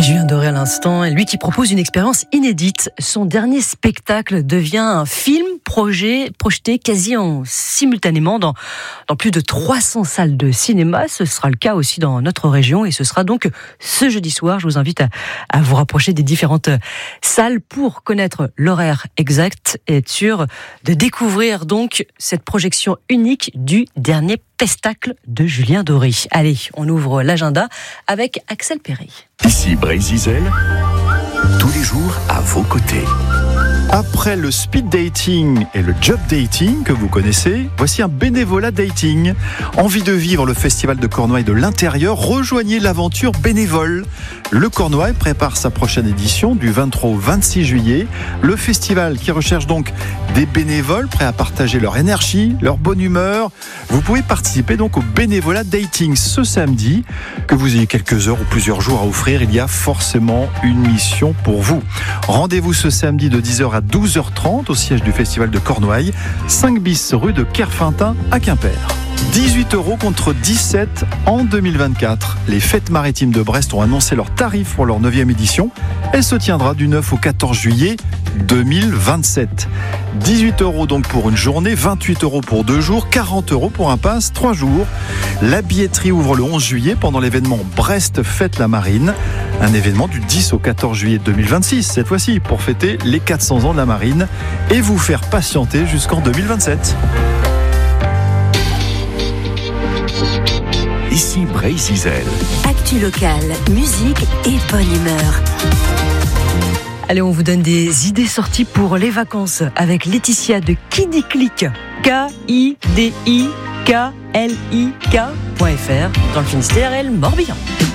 Julien Doré à l'instant, et lui qui propose une expérience inédite. Son dernier spectacle devient un film projeté quasi simultanément dans plus de 300 salles de cinéma. Ce sera le cas aussi dans notre région et ce sera donc ce jeudi soir. Je vous invite à vous rapprocher des différentes salles pour connaître l'horaire exact et être sûr de découvrir donc cette projection unique du dernier spectacle de Julien Doré. Allez, on ouvre l'agenda avec Axel Perry. Ici Brésil, tous les jours à vos côtés. Après le speed dating et le job dating que vous connaissez, voici un bénévolat dating. Envie de vivre le festival de Cornouailles de l'intérieur, rejoignez l'aventure bénévole. Le Cornouailles prépare sa prochaine édition du 23 au 26 juillet. Le festival qui recherche donc des bénévoles prêts à partager leur énergie, leur bonne humeur. Vous pouvez participer donc au bénévolat dating ce samedi. Que vous ayez quelques heures ou plusieurs jours à offrir, il y a forcément une mission pour vous. Rendez-vous ce samedi de 10h à 12h30 au siège du festival de Cornouailles, 5 bis rue de Kerfintin à Quimper. 18 € contre 17 en 2024. Les fêtes maritimes de Brest ont annoncé leurs tarifs pour leur 9e édition. Elle se tiendra du 9 au 14 juillet 2027. 18 € donc pour une journée, 28 € pour 2 jours, 40 € pour un pass 3 jours. La billetterie ouvre le 11 juillet pendant l'événement Brest Fête la Marine. Un événement du 10 au 14 juillet 2026, cette fois-ci, pour fêter les 400 ans de la Marine et vous faire patienter jusqu'en 2027. Ici Brésil. Actu locale, musique et bonne humeur. Allez, on vous donne des idées sorties pour les vacances avec Laetitia de Kidiklik, KIDIKLIK.fr dans le Finistère et le Morbihan.